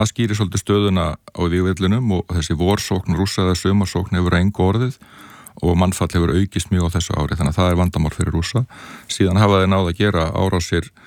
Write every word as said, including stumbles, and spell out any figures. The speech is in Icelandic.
það skýrir svolítið stöðuna á vígvellinum og þessi vorsókn Rússa eða sumarsókn hefur engu orðið og mannfall hefur aukist mjög á þessu ári, þannig að það er vandamál fyrir Rússa. Síðan hafa þeir náð að gera árásir